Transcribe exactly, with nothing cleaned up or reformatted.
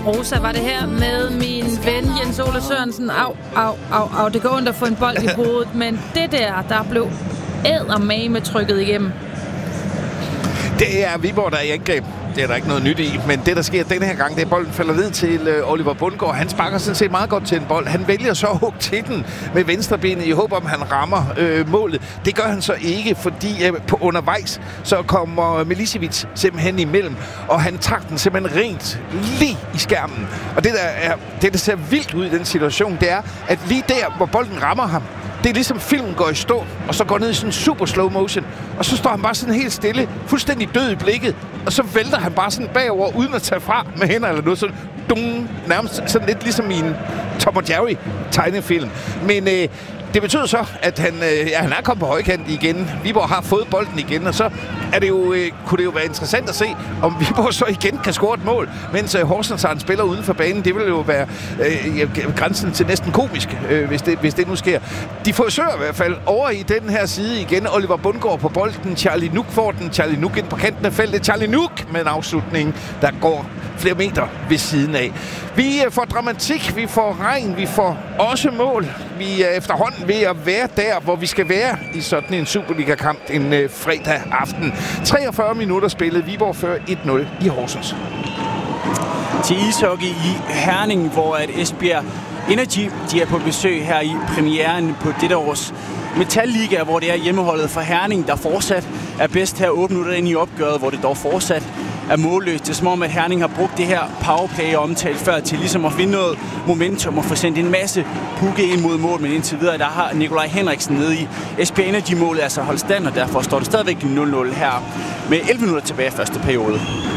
Rosa var det her med min ven Jens Ole Sørensen. Au, au, au, au. Det går ondt at få en bold i hovedet, men det der, der blev eddermame trykket igennem. Det er Viborg, der er i angreb. Det er der ikke noget nyt i, men det, der sker denne her gang, det er, at bolden falder ned til øh, Oliver Bundgaard. Han sparker sådan set meget godt til en bold. Han vælger så at hugge til den med venstrebenet i håb om, han rammer øh, målet. Det gør han så ikke, fordi øh, på undervejs, så kommer Milicevic simpelthen imellem, og han tager den simpelthen rent lige i skærmen. Og det, der, er, det, der ser vildt ud i den situation, det er, at lige der, hvor bolden rammer ham, det er ligesom filmen går i stå, og så går ned i sådan en super slow motion. Og så står han bare sådan helt stille, fuldstændig død i blikket. Og så vælter han bare sådan bagover, uden at tage fra med hænder eller noget. Sådan, dung, nærmest sådan lidt ligesom i en Tom og Jerry tegnefilm. Men øh, det betyder så, at han, øh, ja, han er kommet på højkant igen. Viborg har fået bolden igen, og så er det jo, øh, kunne det jo være interessant at se, om Viborg så igen kan score et mål, mens øh, Horsens spiller uden for banen. Det vil jo være øh, grænsen til næsten komisk, øh, hvis, det, hvis det nu sker. De forsøger i hvert fald over i den her side igen. Oliver Bundgaard på bolden. Charlie Nuk får den. Charlie Nuk ind på kanten af feltet. Charlie Nuk med en afslutning, der går flere meter ved siden af. Vi får dramatik, vi får regn, vi får også mål. Vi er efterhånden ved at være der, hvor vi skal være i sådan en Superliga-kamp en øh, fredag aften. treogfyrre minutter spillet. Viborg fører et nul i Horsens. Til ishockey i Herning, hvor at Esbjerg Energy de er på besøg her i premieren på dette års Metal-liga, hvor det er hjemmeholdet fra Herning, der fortsat er bedst her otte minutter ind i opgøret, hvor det dog fortsat er målløst. Det er som om, at Herning har brugt det her powerplay omtalt før til ligesom at finde noget momentum og få sendt en masse pukke ind mod mål, men indtil videre, der har Nikolaj Henriksen nede i Esbjerg Energy-målet altså holdt stand, og derfor står det stadigvæk nul nul her med elleve minutter tilbage i første periode.